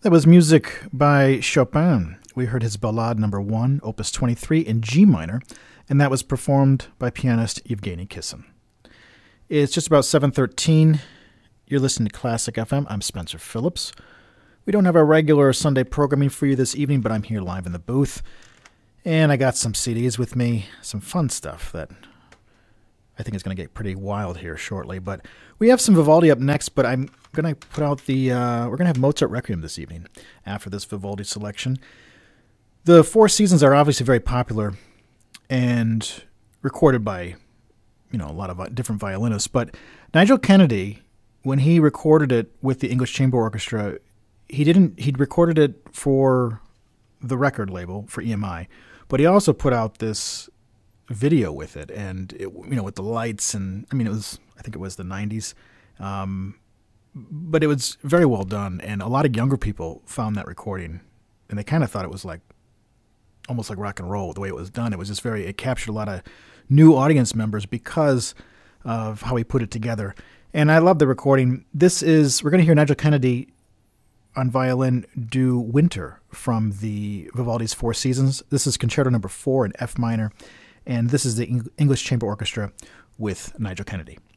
That was music by Chopin. We heard his Ballade number 1, opus 23 in G minor, and that was performed by pianist Evgeny Kissin. It's just about 7:13. You're listening to Classic FM. I'm Spencer Phillips. We don't have our regular Sunday programming for you this evening, but I'm here live in the booth, and I got some CDs with me, some fun stuff that I think is going to get pretty wild here shortly. But we have some Vivaldi up next, but I'm going to put out we're going to have Mozart Requiem this evening after this Vivaldi selection. The Four Seasons are obviously very popular and recorded by, a lot of different violinists. But Nigel Kennedy, when he recorded it with the English Chamber Orchestra, he'd recorded it for the record label, for EMI, but he also put out this video with it, and with the lights, and I think it was the 90s, but it was very well done, and a lot of younger people found that recording, and they kind of thought it was almost like rock and roll the way it was done. It was just it captured a lot of new audience members because of how he put it together, and I love the recording. We're going to hear Nigel Kennedy on violin do Winter from the Vivaldi's Four Seasons. This is Concerto number 4 in F minor. And this is the English Chamber Orchestra with Nigel Kennedy.